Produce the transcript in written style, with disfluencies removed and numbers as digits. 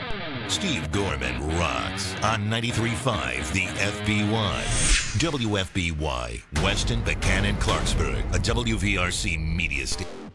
Steve Gorman rocks on 93.5 The FBY. WFBY, Weston, Buchanan, Clarksburg, a WVRC media station.